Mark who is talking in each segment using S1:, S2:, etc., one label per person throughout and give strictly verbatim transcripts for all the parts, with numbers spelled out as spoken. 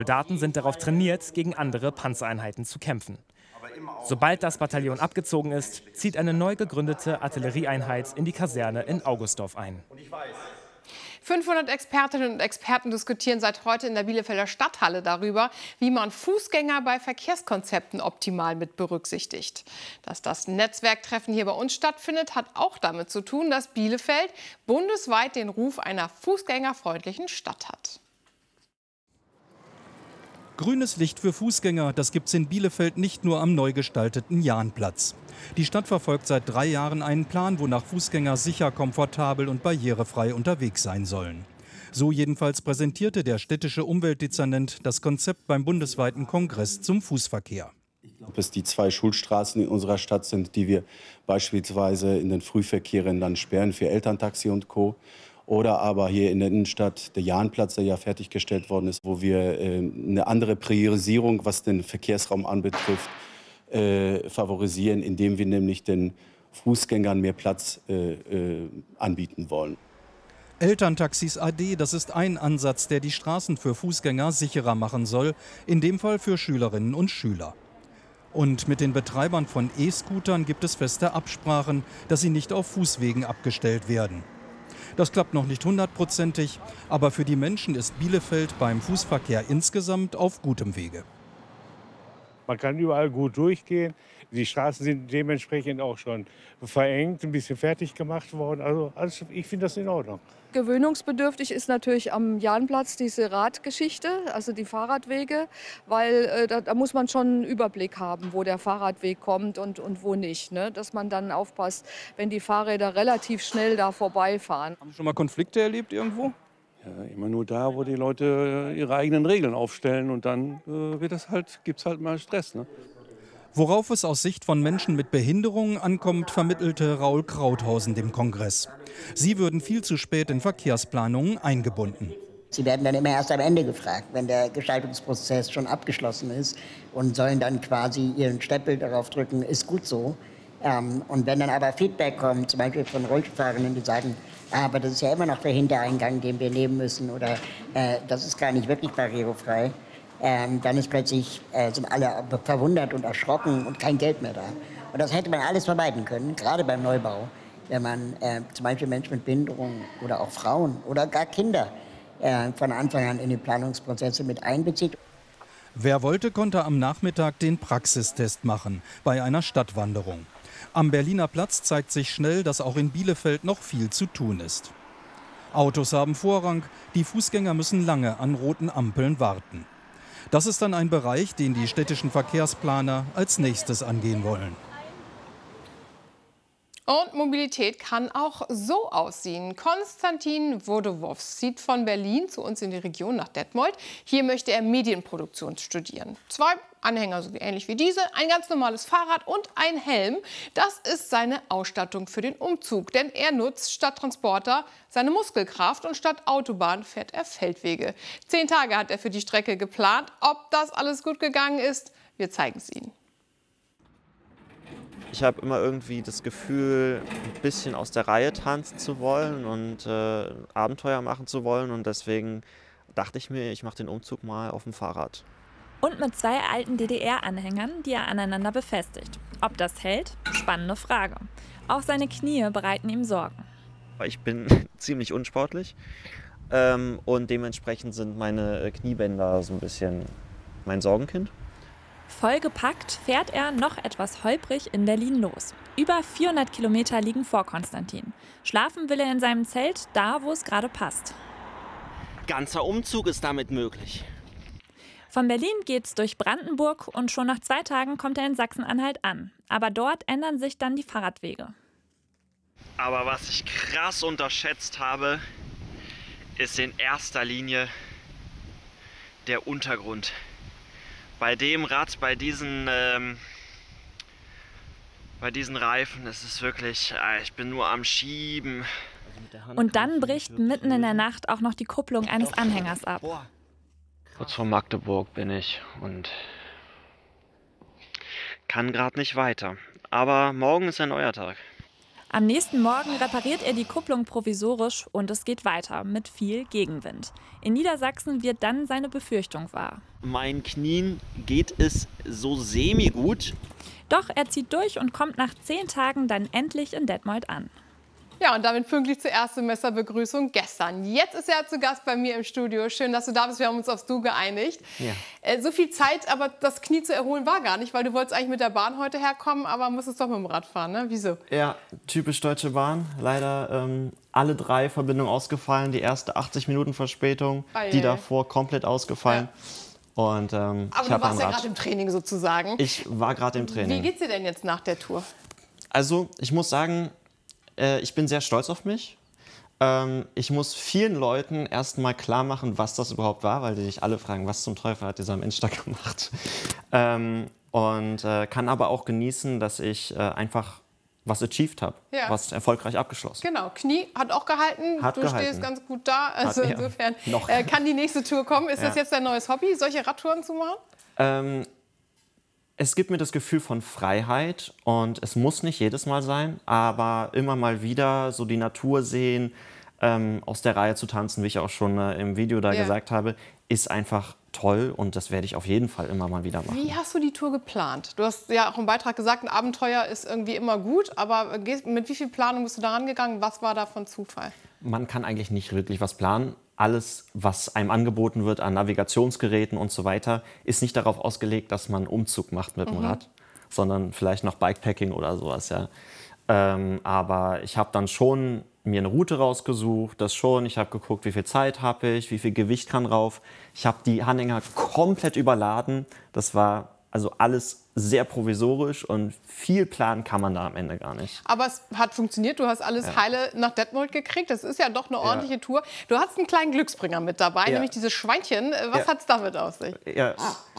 S1: Soldaten sind darauf trainiert, gegen andere Panzereinheiten zu kämpfen. Sobald das Bataillon abgezogen ist, zieht eine neu gegründete Artillerieeinheit in die Kaserne in Augustdorf ein.
S2: fünfhundert Expertinnen und Experten diskutieren seit heute in der Bielefelder Stadthalle darüber, wie man Fußgänger bei Verkehrskonzepten optimal mit berücksichtigt. Dass das Netzwerktreffen hier bei uns stattfindet, hat auch damit zu tun, dass Bielefeld bundesweit den Ruf einer fußgängerfreundlichen Stadt hat.
S3: Grünes Licht für Fußgänger, das gibt's in Bielefeld nicht nur am neu gestalteten Jahnplatz. Die Stadt verfolgt seit drei Jahren einen Plan, wonach Fußgänger sicher, komfortabel und barrierefrei unterwegs sein sollen. So jedenfalls präsentierte der städtische Umweltdezernent das Konzept beim bundesweiten Kongress zum Fußverkehr.
S4: Ob es die zwei Schulstraßen in unserer Stadt sind, die wir beispielsweise in den Frühverkehren dann sperren für Elterntaxi und Co. Oder aber hier in der Innenstadt der Jahnplatz, der ja fertiggestellt worden ist, wo wir äh, eine andere Priorisierung, was den Verkehrsraum anbetrifft, äh, favorisieren, indem wir nämlich den Fußgängern mehr Platz äh, äh, anbieten wollen.
S3: Elterntaxis A D, das ist ein Ansatz, der die Straßen für Fußgänger sicherer machen soll, in dem Fall für Schülerinnen und Schüler. Und mit den Betreibern von E-Scootern gibt es feste Absprachen, dass sie nicht auf Fußwegen abgestellt werden. Das klappt noch nicht hundertprozentig, aber für die Menschen ist Bielefeld beim Fußverkehr insgesamt auf gutem Wege.
S5: Man kann überall gut durchgehen. Die Straßen sind dementsprechend auch schon verengt, ein bisschen fertig gemacht worden. Also, also ich finde das in Ordnung.
S6: Gewöhnungsbedürftig ist natürlich am Jahnplatz diese Radgeschichte, also die Fahrradwege, weil äh, da, da muss man schon einen Überblick haben, wo der Fahrradweg kommt und, und wo nicht. Ne? Dass man dann aufpasst, wenn die Fahrräder relativ schnell da vorbeifahren.
S3: Haben Sie schon mal Konflikte erlebt irgendwo?
S7: Ja, immer nur da, wo die Leute ihre eigenen Regeln aufstellen und dann äh, wird das halt, gibt's halt mal Stress. Ne?
S3: Worauf es aus Sicht von Menschen mit Behinderungen ankommt, vermittelte Raul Krauthausen dem Kongress. Sie würden viel zu spät in Verkehrsplanungen eingebunden.
S8: Sie werden dann immer erst am Ende gefragt, wenn der Gestaltungsprozess schon abgeschlossen ist und sollen dann quasi ihren Stempel darauf drücken, ist gut so. Ähm, und wenn dann aber Feedback kommt, zum Beispiel von Rollstuhlfahrenden, die sagen, aber das ist ja immer noch der Hintereingang, den wir nehmen müssen oder äh, das ist gar nicht wirklich barrierefrei, ähm, dann ist plötzlich, äh, sind alle verwundert und erschrocken und kein Geld mehr da. Und das hätte man alles vermeiden können, gerade beim Neubau, wenn man äh, zum Beispiel Menschen mit Behinderung oder auch Frauen oder gar Kinder äh, von Anfang an in die Planungsprozesse mit einbezieht.
S3: Wer wollte, konnte am Nachmittag den Praxistest machen bei einer Stadtwanderung. Am Berliner Platz zeigt sich schnell, dass auch in Bielefeld noch viel zu tun ist. Autos haben Vorrang, die Fußgänger müssen lange an roten Ampeln warten. Das ist dann ein Bereich, den die städtischen Verkehrsplaner als nächstes angehen wollen.
S2: Und Mobilität kann auch so aussehen. Konstantin Wodowows zieht von Berlin zu uns in die Region nach Detmold. Hier möchte er Medienproduktion studieren. Zwei Anhänger, so ähnlich wie diese, ein ganz normales Fahrrad und ein Helm. Das ist seine Ausstattung für den Umzug. Denn er nutzt statt Transporter seine Muskelkraft und statt Autobahn fährt er Feldwege. Zehn Tage hat er für die Strecke geplant. Ob das alles gut gegangen ist, wir zeigen es Ihnen.
S9: Ich habe immer irgendwie das Gefühl, ein bisschen aus der Reihe tanzen zu wollen und äh, Abenteuer machen zu wollen. Und deswegen dachte ich mir, ich mache den Umzug mal auf dem Fahrrad.
S10: Und mit zwei alten D D R-Anhängern, die er aneinander befestigt. Ob das hält? Spannende Frage. Auch seine Knie bereiten ihm Sorgen.
S9: Ich bin ziemlich unsportlich ähm, und dementsprechend sind meine Kniebänder so ein bisschen mein Sorgenkind.
S10: Vollgepackt fährt er noch etwas holprig in Berlin los. Über vierhundert Kilometer liegen vor Konstantin. Schlafen will er in seinem Zelt, da wo es gerade passt.
S11: Ganzer Umzug ist damit möglich.
S10: Von Berlin geht's durch Brandenburg und schon nach zwei Tagen kommt er in Sachsen-Anhalt an. Aber dort ändern sich dann die Fahrradwege.
S11: Aber was ich krass unterschätzt habe, ist in erster Linie der Untergrund. Bei dem Rad, bei diesen, ähm, bei diesen Reifen, ist es wirklich, äh, ich bin nur am Schieben.
S10: Und dann bricht mitten in der Nacht auch noch die Kupplung eines Anhängers ab.
S11: Kurz vor Magdeburg bin ich und kann gerade nicht weiter. Aber morgen ist ein neuer Tag.
S10: Am nächsten Morgen repariert er die Kupplung provisorisch und es geht weiter mit viel Gegenwind. In Niedersachsen wird dann seine Befürchtung wahr.
S11: Meinen Knien geht es so semi-gut.
S10: Doch er zieht durch und kommt nach zehn Tagen dann endlich in Detmold an.
S2: Ja, und damit pünktlich zur ersten Messerbegrüßung gestern. Jetzt ist er zu Gast bei mir im Studio. Schön, dass du da bist. Wir haben uns aufs Du geeinigt.
S11: Ja.
S2: Äh, so viel Zeit, aber das Knie zu erholen war gar nicht, weil du wolltest eigentlich mit der Bahn heute herkommen, aber musstest doch mit dem Rad fahren, ne? Wieso?
S9: Ja, typisch Deutsche Bahn. Leider ähm, alle drei Verbindungen ausgefallen. Die erste achtzig Minuten Verspätung,
S2: Ah, ja,
S9: die
S2: ja.
S9: davor komplett ausgefallen. Ja. Und, ähm,
S2: Aber
S9: ich
S2: du
S9: hab
S2: warst
S9: ein
S2: ja
S9: Rad.
S2: gerade im Training sozusagen.
S9: Ich war gerade im Training.
S2: Wie geht's dir denn jetzt nach der Tour?
S9: Also, ich muss sagen, äh, ich bin sehr stolz auf mich. Ähm, ich muss vielen Leuten erst mal klar machen, was das überhaupt war, weil die sich alle fragen, was zum Teufel hat dieser Mensch da gemacht. Ähm, und äh, kann aber auch genießen, dass ich äh, einfach was achieved habe,
S2: Ja.
S9: was erfolgreich abgeschlossen.
S2: Genau, Knie hat auch gehalten.
S9: Hat
S2: du
S9: gehalten.
S2: stehst ganz gut da. Also
S9: Hat- ja,
S2: insofern
S9: noch.
S2: äh, kann die nächste Tour kommen. Ist
S9: Ja.
S2: das jetzt dein neues Hobby, solche Radtouren zu machen?
S9: Ähm, es gibt mir das Gefühl von Freiheit und es muss nicht jedes Mal sein, aber immer mal wieder so die Natur sehen, ähm, aus der Reihe zu tanzen, wie ich auch schon äh, im Video da
S2: Ja.
S9: gesagt habe, ist einfach toll und das werde ich auf jeden Fall immer mal wieder machen.
S2: Wie hast du die Tour geplant? Du hast ja auch im Beitrag gesagt, ein Abenteuer ist irgendwie immer gut, aber gehst- mit wie viel Planung bist du da rangegangen? Was war da von Zufall?
S9: Man kann eigentlich nicht wirklich was planen. Alles, was einem angeboten wird an Navigationsgeräten und so weiter, ist nicht darauf ausgelegt, dass man einen Umzug macht mit dem
S2: Mhm.
S9: Rad, sondern vielleicht noch Bikepacking oder sowas. Ja. Ähm, aber ich habe dann schon mir eine Route rausgesucht, das schon. Ich habe geguckt, wie viel Zeit habe ich, wie viel Gewicht kann rauf. Ich habe die Anhänger komplett überladen. Das war also alles sehr provisorisch und viel planen kann man da am Ende gar nicht.
S2: Aber es hat funktioniert, du hast alles
S9: Ja.
S2: heile nach Detmold gekriegt. Das ist ja doch eine ordentliche Tour. Du hast einen kleinen Glücksbringer mit dabei,
S9: Ja.
S2: nämlich dieses Schweinchen. Äh, Was
S9: Ja.
S2: hat's damit auf sich?
S9: Ja,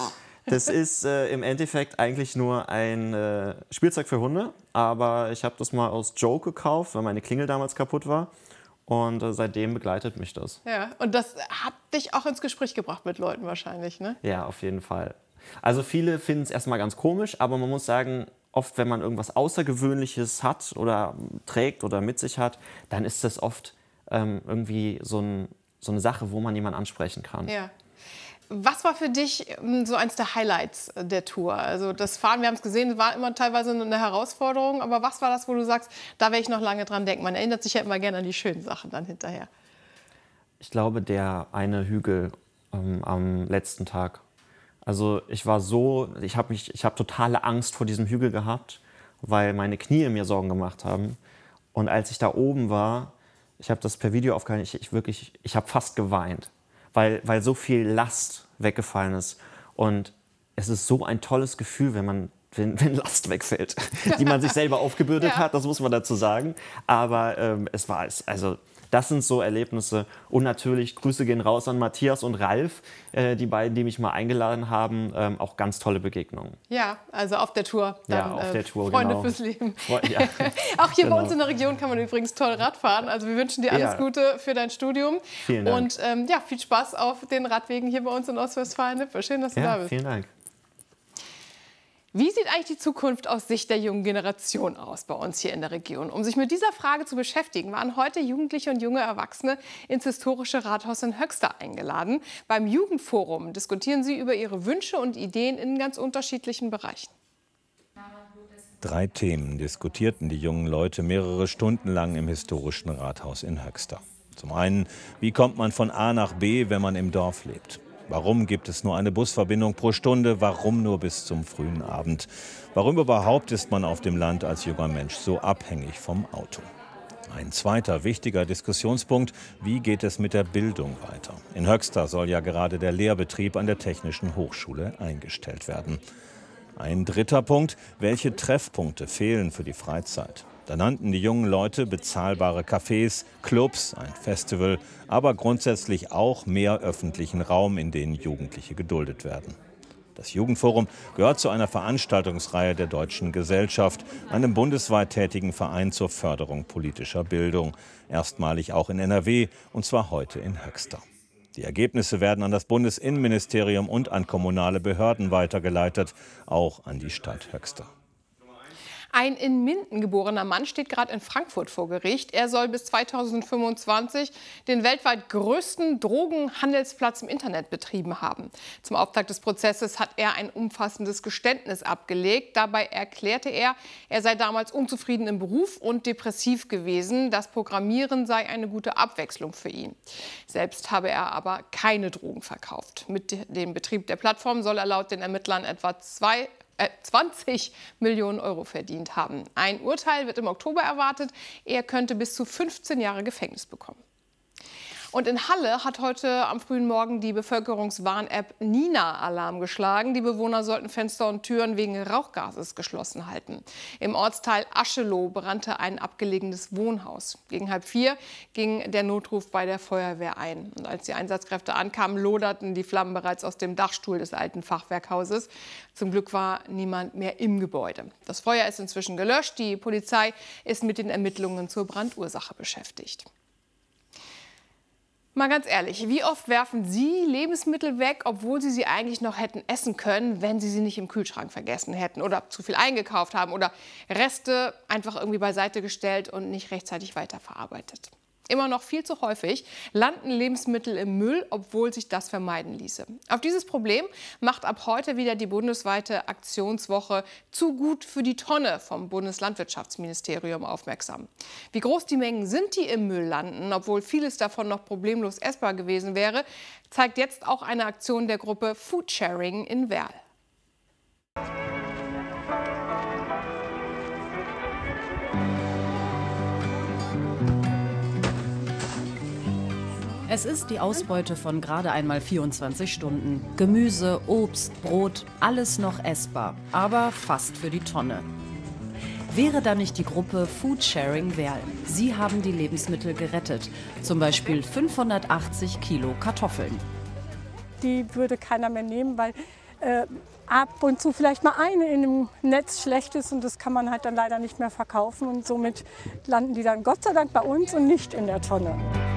S9: das ist äh, im Endeffekt eigentlich nur ein äh, Spielzeug für Hunde, aber ich habe das mal aus Joke gekauft, weil meine Klingel damals kaputt war und äh, seitdem begleitet mich das.
S2: Ja, und das hat dich auch ins Gespräch gebracht mit Leuten wahrscheinlich, ne?
S9: Ja, auf jeden Fall. Also viele finden es erstmal ganz komisch, aber man muss sagen, oft wenn man irgendwas Außergewöhnliches hat oder trägt oder mit sich hat, dann ist das oft ähm, irgendwie so, ein, so eine Sache, wo man jemanden ansprechen kann.
S2: Ja. Was war für dich ähm, so eins der Highlights der Tour? Also das Fahren, wir haben es gesehen, war immer teilweise eine Herausforderung. Aber was war das, wo du sagst, da werde ich noch lange dran denken? Man erinnert sich ja immer gerne an die schönen Sachen dann hinterher.
S9: Ich glaube, der eine Hügel ähm, am letzten Tag. Also ich war so, ich habe mich, ich habe totale Angst vor diesem Hügel gehabt, weil meine Knie mir Sorgen gemacht haben. Und als ich da oben war, ich habe das per Video aufgehalten, ich, ich wirklich, ich habe fast geweint, weil, weil so viel Last weggefallen ist. Und es ist so ein tolles Gefühl, wenn man wenn, wenn Last wegfällt, die man sich selber aufgebürdet
S2: Ja.
S9: hat, das muss man dazu sagen. Aber ähm, es war, also das sind so Erlebnisse. Und natürlich Grüße gehen raus an Matthias und Ralf, äh, die beiden, die mich mal eingeladen haben. Ähm, auch ganz tolle Begegnungen.
S2: Ja, also auf der Tour. Dann,
S9: Ja, auf der Tour,
S2: Freunde
S9: genau.
S2: fürs Leben.
S9: Fre- ja.
S2: Auch hier
S9: Genau.
S2: bei uns in der Region kann man übrigens toll Rad fahren. Also wir wünschen dir alles
S9: Ja.
S2: Gute für dein Studium.
S9: Vielen Dank.
S2: Und ähm, ja, viel Spaß auf den Radwegen hier bei uns in Ostwestfalen-Lippe. Schön, dass du da
S9: Ja,
S2: bist.
S9: vielen Dank.
S2: Wie sieht eigentlich die Zukunft aus Sicht der jungen Generation aus bei uns hier in der Region? Um sich mit dieser Frage zu beschäftigen, waren heute Jugendliche und junge Erwachsene ins historische Rathaus in Höxter eingeladen. Beim Jugendforum diskutieren sie über ihre Wünsche und Ideen in ganz unterschiedlichen Bereichen.
S12: Drei Themen diskutierten die jungen Leute mehrere Stunden lang im historischen Rathaus in Höxter. Zum einen, wie kommt man von A nach B, wenn man im Dorf lebt? Warum gibt es nur eine Busverbindung pro Stunde? Warum nur bis zum frühen Abend? Warum überhaupt ist man auf dem Land als junger Mensch so abhängig vom Auto? Ein zweiter wichtiger Diskussionspunkt, wie geht es mit der Bildung weiter? In Höxter soll ja gerade der Lehrbetrieb an der Technischen Hochschule eingestellt werden. Ein dritter Punkt, welche Treffpunkte fehlen für die Freizeit? Da nannten die jungen Leute bezahlbare Cafés, Clubs, ein Festival, aber grundsätzlich auch mehr öffentlichen Raum, in denen Jugendliche geduldet werden. Das Jugendforum gehört zu einer Veranstaltungsreihe der Deutschen Gesellschaft, einem bundesweit tätigen Verein zur Förderung politischer Bildung. Erstmalig auch in N R W, und zwar heute in Höxter. Die Ergebnisse werden an das Bundesinnenministerium und an kommunale Behörden weitergeleitet, auch an die Stadt Höxter.
S2: Ein in Minden geborener Mann steht gerade in Frankfurt vor Gericht. Er soll bis zweitausendfünfundzwanzig den weltweit größten Drogenhandelsplatz im Internet betrieben haben. Zum Auftakt des Prozesses hat er ein umfassendes Geständnis abgelegt. Dabei erklärte er, er sei damals unzufrieden im Beruf und depressiv gewesen. Das Programmieren sei eine gute Abwechslung für ihn. Selbst habe er aber keine Drogen verkauft. Mit dem Betrieb der Plattform soll er laut den Ermittlern etwa zwei zwanzig Millionen Euro verdient haben. Ein Urteil wird im Oktober erwartet. Er könnte bis zu fünfzehn Jahre Gefängnis bekommen. Und in Halle hat heute am frühen Morgen die Bevölkerungswarn-App Nina Alarm geschlagen. Die Bewohner sollten Fenster und Türen wegen Rauchgases geschlossen halten. Im Ortsteil Aschelow brannte ein abgelegenes Wohnhaus. Gegen halb vier ging der Notruf bei der Feuerwehr ein. Und als die Einsatzkräfte ankamen, loderten die Flammen bereits aus dem Dachstuhl des alten Fachwerkhauses. Zum Glück war niemand mehr im Gebäude. Das Feuer ist inzwischen gelöscht. Die Polizei ist mit den Ermittlungen zur Brandursache beschäftigt. Mal ganz ehrlich, wie oft werfen Sie Lebensmittel weg, obwohl Sie sie eigentlich noch hätten essen können, wenn Sie sie nicht im Kühlschrank vergessen hätten oder zu viel eingekauft haben oder Reste einfach irgendwie beiseite gestellt und nicht rechtzeitig weiterverarbeitet? Immer noch viel zu häufig landen Lebensmittel im Müll, obwohl sich das vermeiden ließe. Auf dieses Problem macht ab heute wieder die bundesweite Aktionswoche Zu gut für die Tonne vom Bundeslandwirtschaftsministerium aufmerksam. Wie groß die Mengen sind, die im Müll landen, obwohl vieles davon noch problemlos essbar gewesen wäre, zeigt jetzt auch eine Aktion der Gruppe Foodsharing in Werl.
S13: Es ist die Ausbeute von gerade einmal vierundzwanzig Stunden. Gemüse, Obst, Brot, alles noch essbar, aber fast für die Tonne. Wäre da nicht die Gruppe Foodsharing Werl? Sie haben die Lebensmittel gerettet, zum Beispiel fünfhundertachtzig Kilo Kartoffeln.
S14: Die würde keiner mehr nehmen, weil äh, ab und zu vielleicht mal eine in einem Netz schlecht ist und das kann man halt dann leider nicht mehr verkaufen und somit landen die dann Gott sei Dank bei uns und nicht in der Tonne.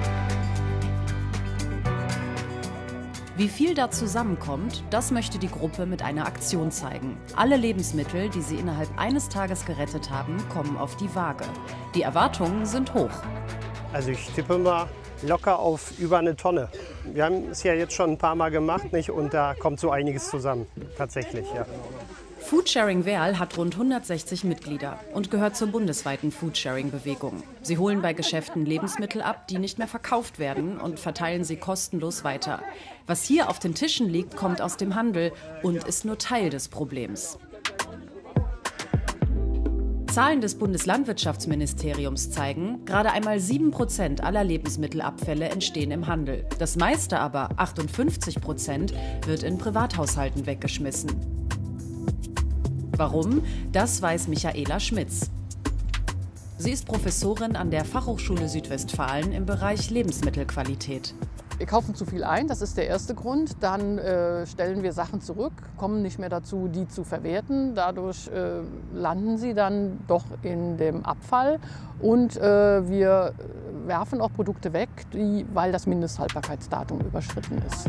S13: Wie viel da zusammenkommt, das möchte die Gruppe mit einer Aktion zeigen. Alle Lebensmittel, die sie innerhalb eines Tages gerettet haben, kommen auf die Waage. Die Erwartungen sind hoch.
S15: Also ich tippe mal locker auf über eine Tonne. Wir haben es ja jetzt schon ein paar Mal gemacht, nicht? Und da kommt so einiges zusammen, tatsächlich, ja.
S13: Foodsharing Werl hat rund hundertsechzig Mitglieder und gehört zur bundesweiten Foodsharing-Bewegung. Sie holen bei Geschäften Lebensmittel ab, die nicht mehr verkauft werden, und verteilen sie kostenlos weiter. Was hier auf den Tischen liegt, kommt aus dem Handel und ist nur Teil des Problems. Zahlen des Bundeslandwirtschaftsministeriums zeigen, gerade einmal sieben Prozent aller Lebensmittelabfälle entstehen im Handel. Das meiste aber, achtundfünfzig Prozent, wird in Privathaushalten weggeschmissen. Warum? Das weiß Michaela Schmitz. Sie ist Professorin an der Fachhochschule Südwestfalen im Bereich Lebensmittelqualität.
S16: Wir kaufen zu viel ein, das ist der erste Grund. Dann äh, stellen wir Sachen zurück, kommen nicht mehr dazu, die zu verwerten. Dadurch äh, landen sie dann doch in dem Abfall. Und äh, wir werfen auch Produkte weg, die, weil das Mindesthaltbarkeitsdatum überschritten ist.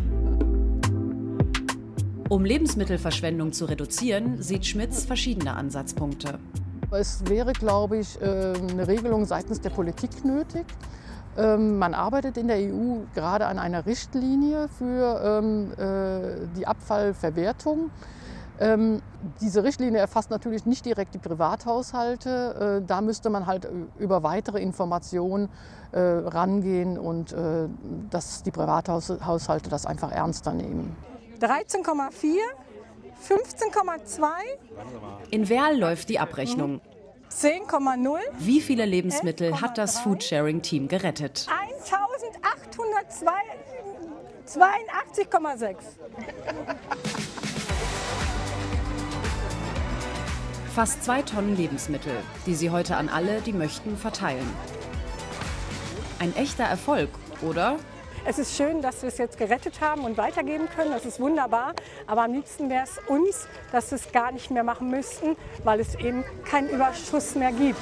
S13: Um Lebensmittelverschwendung zu reduzieren, sieht Schmitz verschiedene Ansatzpunkte.
S16: Es wäre, glaube ich, eine Regelung seitens der Politik nötig. Man arbeitet in der E U gerade an einer Richtlinie für die Abfallverwertung. Diese Richtlinie erfasst natürlich nicht direkt die Privathaushalte. Da müsste man halt über weitere Informationen rangehen und dass die Privathaushalte das einfach ernster nehmen.
S14: dreizehn Komma vier, fünfzehn Komma zwei.
S13: In Werl läuft die Abrechnung.
S14: zehn Komma null.
S13: Wie viele Lebensmittel hat das Foodsharing-Team gerettet?
S14: eintausendachthundertzweiundachtzig Komma sechs.
S13: Fast zwei Tonnen Lebensmittel, die sie heute an alle, die möchten, verteilen. Ein echter Erfolg, oder?
S14: Es ist schön, dass wir es jetzt gerettet haben und weitergeben können. Das ist wunderbar. Aber am liebsten wäre es uns, dass wir es gar nicht mehr machen müssten, weil es eben keinen Überschuss mehr gibt.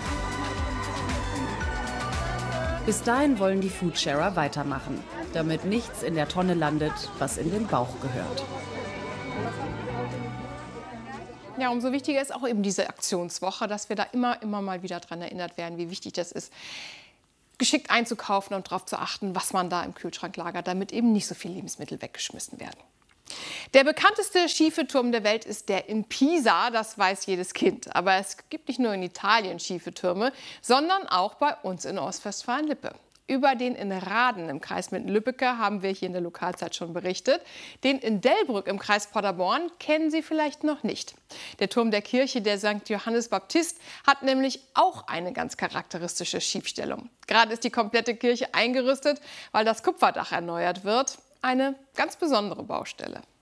S13: Bis dahin wollen die Foodsharer weitermachen, damit nichts in der Tonne landet, was in den Bauch gehört.
S2: Ja, umso wichtiger ist auch eben diese Aktionswoche, dass wir da immer, immer mal wieder daran erinnert werden, wie wichtig das ist, geschickt einzukaufen und darauf zu achten, was man da im Kühlschrank lagert, damit eben nicht so viele Lebensmittel weggeschmissen werden. Der bekannteste schiefe Turm der Welt ist der in Pisa, das weiß jedes Kind. Aber es gibt nicht nur in Italien schiefe Türme, sondern auch bei uns in Ostwestfalen-Lippe. Über den in Raden im Kreis Minden-Lübbecke haben wir hier in der Lokalzeit schon berichtet. Den in Delbrück im Kreis Paderborn kennen Sie vielleicht noch nicht. Der Turm der Kirche der Sankt Johannes Baptist hat nämlich auch eine ganz charakteristische Schiefstellung. Gerade ist die komplette Kirche eingerüstet, weil das Kupferdach erneuert wird. Eine ganz besondere Baustelle.